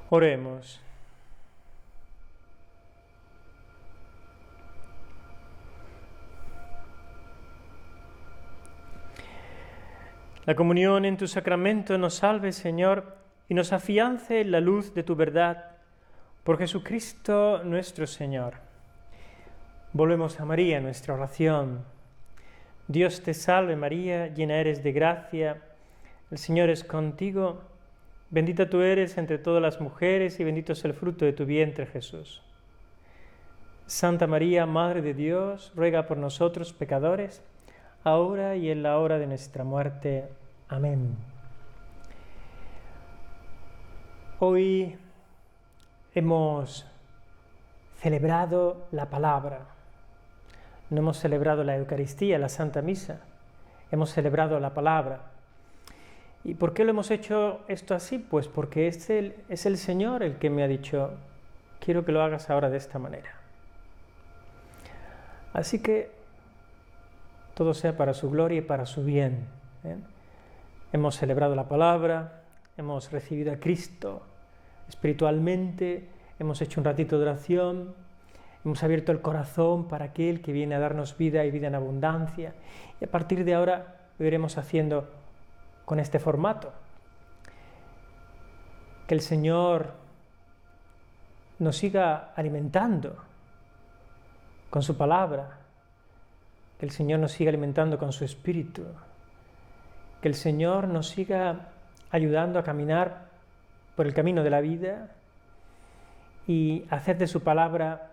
Oremos. La comunión en tu sacramento nos salve, Señor, y nos afiance en la luz de tu verdad. Por Jesucristo nuestro Señor. Volvemos a María, nuestra oración. Dios te salve María, llena eres de gracia, el Señor es contigo, bendita tú eres entre todas las mujeres y bendito es el fruto de tu vientre, Jesús. Santa María, Madre de Dios, ruega por nosotros pecadores, ahora y en la hora de nuestra muerte. Amén. Hoy hemos celebrado la palabra. No hemos celebrado la Eucaristía, la Santa Misa. Hemos celebrado la palabra. ¿Y por qué lo hemos hecho esto así? Pues porque es el Señor el que me ha dicho, quiero que lo hagas ahora de esta manera. Así que todo sea para su gloria y para su bien. Hemos celebrado la palabra, hemos recibido a Cristo espiritualmente, hemos hecho un ratito de oración, hemos abierto el corazón para aquel que viene a darnos vida y vida en abundancia. Y a partir de ahora lo iremos haciendo con este formato. Que el Señor nos siga alimentando con su palabra, que el Señor nos siga alimentando con su Espíritu, que el Señor nos siga ayudando a caminar por el camino de la vida y hacer de su palabra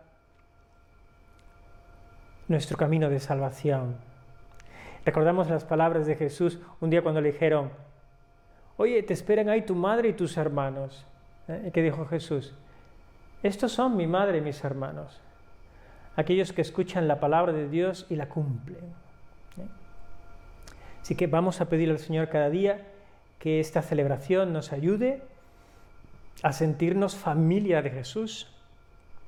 nuestro camino de salvación. Recordamos las palabras de Jesús un día cuando le dijeron, oye, te esperan ahí tu madre y tus hermanos. ¿Y qué dijo Jesús? Estos son mi madre y mis hermanos, aquellos que escuchan la palabra de Dios y la cumplen. Así que vamos a pedirle al Señor cada día que esta celebración nos ayude a sentirnos familia de Jesús,